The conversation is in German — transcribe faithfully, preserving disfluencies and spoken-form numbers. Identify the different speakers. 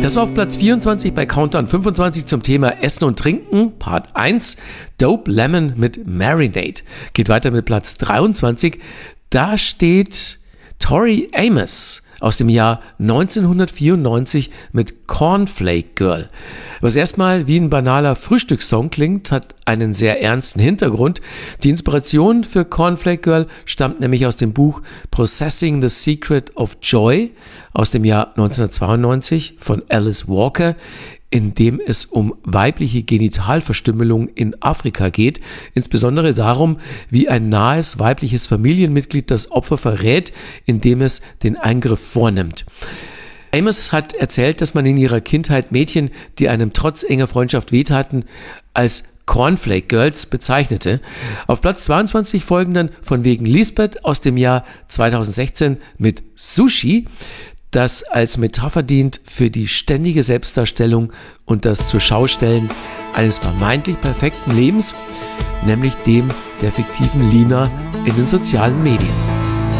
Speaker 1: Das war auf Platz vierundzwanzig bei Countdown fünfundzwanzig zum Thema Essen und Trinken, Part eins, Dope Lemon mit Marinade. Geht weiter mit Platz dreiundzwanzig, da steht Tori Amos aus dem Jahr neunzehnhundertvierundneunzig mit Cornflake Girl. Was erstmal wie ein banaler Frühstückssong klingt, hat einen sehr ernsten Hintergrund. Die Inspiration für Cornflake Girl stammt nämlich aus dem Buch Processing the Secret of Joy aus dem Jahr neunzehnhundertzweiundneunzig von Alice Walker, in dem es um weibliche Genitalverstümmelung in Afrika geht, insbesondere darum, wie ein nahes weibliches Familienmitglied das Opfer verrät, indem es den Eingriff vornimmt. Amos hat erzählt, dass man in ihrer Kindheit Mädchen, die einem trotz enger Freundschaft wehtaten, als Cornflake Girls bezeichnete. Auf Platz zweiundzwanzig folgen dann von wegen Lisbeth aus dem Jahr zweitausendsechzehn mit Sushi, das als Metapher dient für die ständige Selbstdarstellung und das Zurschaustellen eines vermeintlich perfekten Lebens, nämlich dem der fiktiven Lina in den sozialen Medien.